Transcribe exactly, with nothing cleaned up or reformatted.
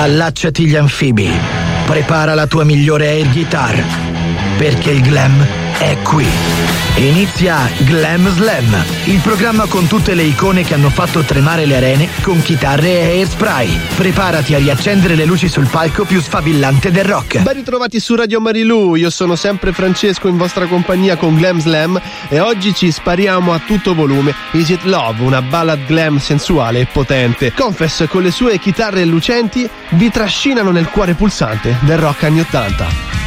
Allacciati gli anfibi, prepara la tua migliore air guitar, perché il glam è qui. Inizia Glam Slam, il programma con tutte le icone che hanno fatto tremare le arene con chitarre e hairspray. Preparati a riaccendere le luci sul palco più sfavillante del rock. Ben ritrovati su Radio Marilù, io sono sempre Francesco in vostra compagnia con Glam Slam e oggi ci spariamo a tutto volume Is It Love, una ballad glam sensuale e potente. Confess con le sue chitarre lucenti vi trascinano nel cuore pulsante del rock anni ottanta.